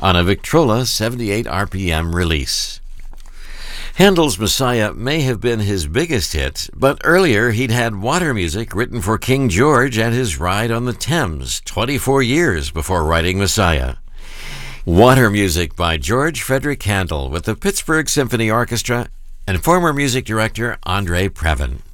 on a Victrola 78 RPM release. Handel's Messiah may have been his biggest hit, but earlier he'd had water music written for King George and his ride on the Thames 24 years before writing Messiah. Water music by George Frederick Handel with the Pittsburgh Symphony Orchestra and former music director Andre Previn.